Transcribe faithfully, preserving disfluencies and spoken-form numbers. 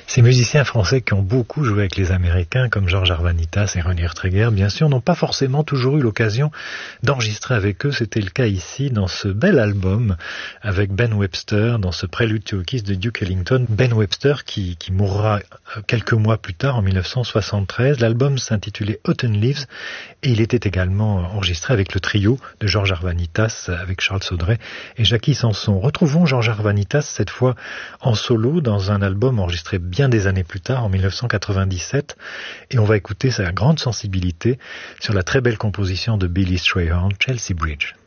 Ces musiciens français qui ont beaucoup joué avec les Américains, comme Georges Arvanitas et René Urtreger, bien sûr, n'ont pas forcément toujours eu l'occasion d'enregistrer avec eux. C'était le cas ici, dans ce bel album, avec Ben Webster, dans ce Prélude to a Kiss de Duke Ellington. Ben Webster qui, qui mourra quelques mois plus tard, en mille neuf cent soixante-treize. L'album s'intitulait Autumn Leaves, et il était également enregistré avec le trio de Georges Arvanitas, avec Charles Saudret et Jackie Sanson. Retrouvons Georges Arvanitas, cette fois en solo, dans un album enregistré bien des années plus tard, en mille neuf cent quatre-vingt-dix-sept, et on va écouter sa grande sensibilité sur la très belle composition de Billy Strayhorn, Chelsea Bridge.